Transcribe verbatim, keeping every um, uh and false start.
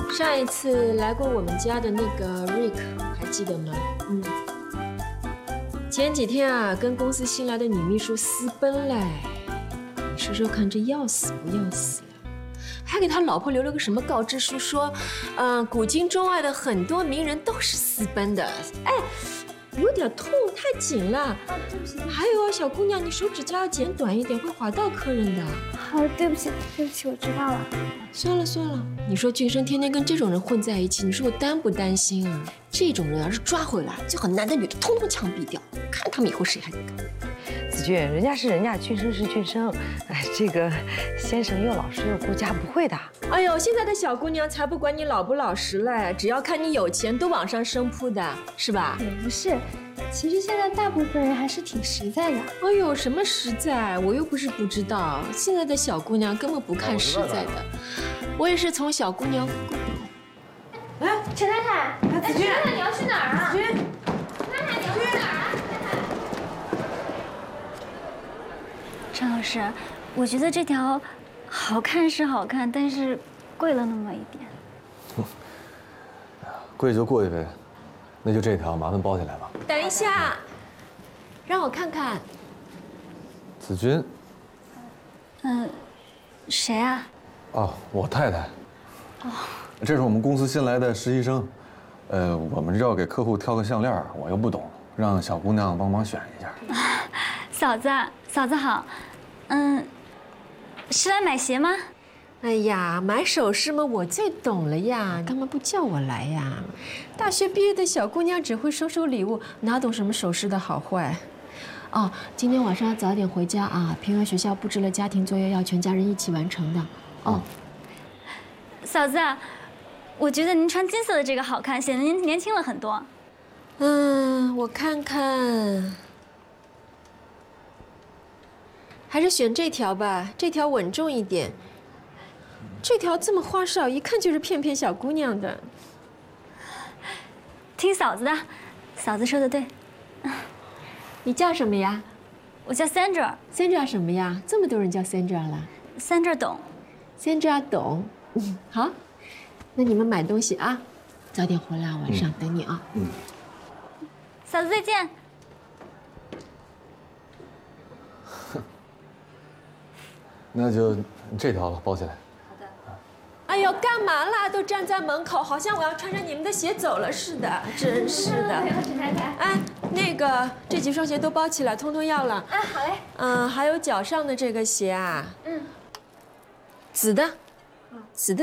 上一次来过我们家的那个 Rick 还记得吗？嗯。前几天啊，跟公司新来的女秘书私奔嘞，你说说看，这要死不要死呀？还给他老婆留了个什么告知书，说，嗯、呃，古今中外的很多名人都是私奔的。哎，有点痛，太紧了。啊，对不起。还有啊，小姑娘，你手指甲要剪短一点，会划到客人的。 好，对不起，对不起，我知道了。 算了算了，你说俊生天天跟这种人混在一起，你说我担不担心啊？这种人要是抓回来，最好男的女的通通枪毙掉，看他们以后谁还敢干。 子俊，人家是人家，俊生是俊生，哎，这个先生又老实又顾家，不会的。 哎呦，现在的小姑娘才不管你老不老实嘞，只要看你有钱，都往上升扑的，是吧？ 也不是，其实现在大部分人还是挺实在的。 哎呦，什么实在？我又不是不知道，现在的小姑娘根本不看实在的。我也是从小姑娘。 哎，陈太太，哎，子君，陈太太，你要去哪儿啊？ 子君， 陈太太，你要去哪儿啊？陈老师，我觉得这条好看是好看，但是贵了那么一点。 贵就贵呗，那就这条，麻烦包起来吧。 等一下，让我看看。 子君。 嗯，谁啊？ 哦，我太太。 哦。 这是我们公司新来的实习生，呃，我们这要给客户挑个项链，我又不懂，让小姑娘帮忙选一下。 嫂子，嫂子好，嗯，是来买鞋吗？ 哎呀，买首饰嘛，我最懂了呀，干嘛不叫我来呀？大学毕业的小姑娘只会收收礼物，哪懂什么首饰的好坏？哦，今天晚上要早点回家啊，平原学校布置了家庭作业，要全家人一起完成的。哦， 嫂子。我觉得您穿金色的这个好看，显得您年轻了很多。 嗯，我看看，还是选这条吧，这条稳重一点。这条这么花哨，一看就是骗骗小姑娘的。 听嫂子的，嫂子说的对。 你叫什么呀？ 我叫 Sandra。Sandra 什么呀？这么多人叫 Sandra 了。 Sandra 懂。 Sandra 懂。嗯，好。那你们买东西啊，早点回来，晚上等你啊。嗯。 嫂子再见。 那就这条包起来。 好的。 哎呦，干嘛啦？都站在门口，好像我要穿着你们的鞋走了似的，真是的。 陈太太。 哎，那个这几双鞋都包起来，通通要了。 啊，好嘞。 嗯，还有脚上的这个鞋啊。嗯。紫的。紫的。